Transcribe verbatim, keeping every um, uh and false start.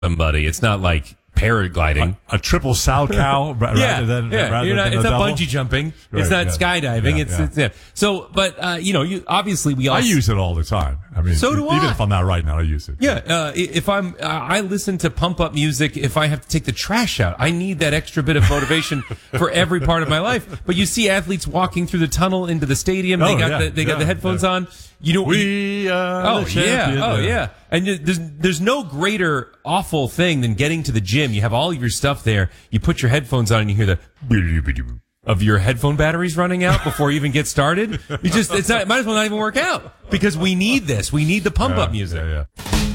somebody. It's not like paragliding. A, a triple sow cow rather yeah, than, yeah. rather You're not, than it's a not double? bungee jumping. Right, it's not yeah. skydiving. Yeah, it's, yeah. it's yeah. So, but uh, you know, you obviously we all. I use it all the time. I mean, So do even I. if I'm not writing it, I use it. Yeah, uh, if I'm, uh, I listen to pump up music if I have to take the trash out. I need that extra bit of motivation for every part of my life. But you see athletes walking through the tunnel into the stadium. They Oh, got yeah, the, they got yeah, the headphones yeah. on. You know, We are oh the yeah, champion. oh yeah. And you- there's there's no greater awful thing than getting to the gym. You have all of your stuff there. You put your headphones on and you hear the of your headphone batteries running out before you even get started. You just it's not it might as well not even work out because we need this. We need the pump up music. Yeah, yeah.